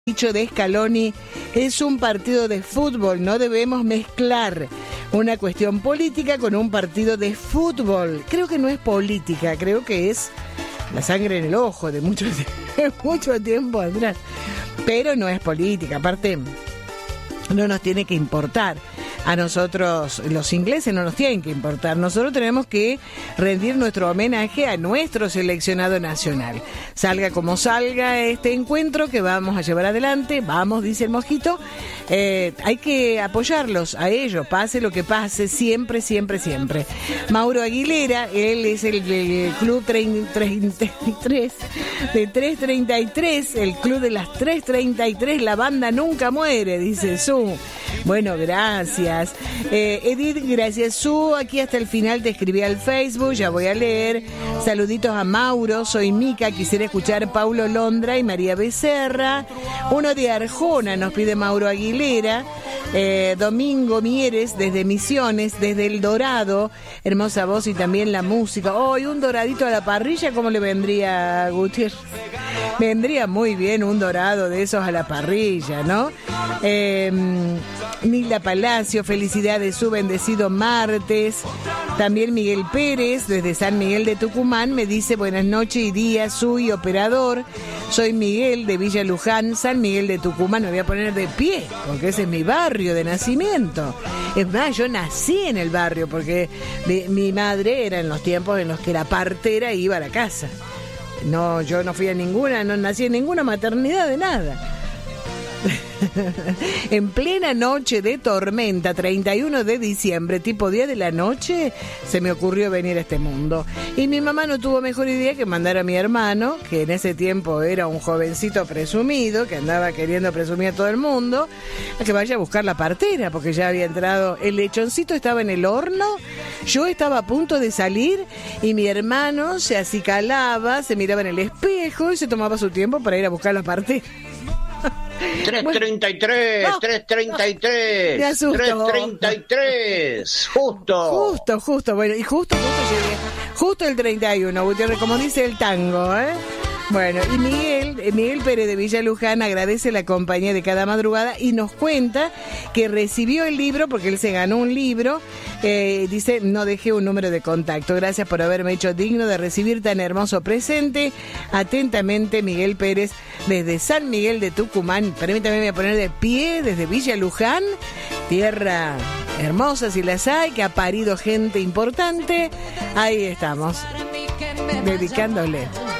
dicho de Scaloni, es un partido de fútbol, no debemos mezclar una cuestión política con un partido de fútbol. Creo que no es política, creo que es la sangre en el ojo de mucho tiempo atrás, pero no es política, aparte no nos tiene que importar. A nosotros, los ingleses, no nos tienen que importar. Nosotros tenemos que rendir nuestro homenaje a nuestro seleccionado nacional. Salga como salga este encuentro que vamos a llevar adelante, vamos, dice el Mojito, hay que apoyarlos a ellos, pase lo que pase, siempre, siempre, siempre. Mauro Aguilera, él es el Club 33, de 333, el Club de las 333, la banda nunca muere, dice Su. Bueno, gracias. Edith, gracias Su, aquí hasta el final te escribí al Facebook, ya voy a leer. Saluditos a Mauro, soy Mica, quisiera escuchar Paulo Londra y María Becerra. Uno de Arjona nos pide Mauro Aguilera. Domingo Mieres desde Misiones, desde El Dorado, hermosa voz y también la música. Hoy un doradito a la parrilla, ¿cómo le vendría, Gutiérrez? Vendría muy bien un dorado de esos a la parrilla, ¿no? Nilda Palacio, felicidades, su bendecido martes. También Miguel Pérez, desde San Miguel de Tucumán, me dice buenas noches y días, soy operador. Soy Miguel de Villa Luján, San Miguel de Tucumán. Me voy a poner de pie, porque ese es mi barrio de nacimiento. Es más, yo nací en el barrio, porque mi madre era en los tiempos en los que la partera iba a la casa. No, yo no fui a ninguna, no nací en ninguna maternidad de nada. En plena noche de tormenta, 31 de diciembre, tipo 10 de la noche, se me ocurrió venir a este mundo. Y mi mamá no tuvo mejor idea que mandar a mi hermano, que en ese tiempo era un jovencito presumido, que andaba queriendo presumir a todo el mundo, a que vaya a buscar la partera, porque ya había entrado, el lechoncito estaba en el horno, yo estaba a punto de salir, y mi hermano se acicalaba, se miraba en el espejo y se tomaba su tiempo para ir a buscar la partera. 333, no. 333, me asustó. 333, justo, bueno, y justo llegué, justo el 31, Gutiérrez, como dice el tango, ¿eh? Bueno, y Miguel Pérez de Villa Luján agradece la compañía de cada madrugada y nos cuenta que recibió el libro, porque él se ganó un libro, dice, no dejé un número de contacto, gracias por haberme hecho digno de recibir tan hermoso presente. Atentamente, Miguel Pérez, desde San Miguel de Tucumán. Permítame, me voy a poner de pie desde Villa Luján, tierra hermosa si las hay, que ha parido gente importante. Ahí estamos, dedicándole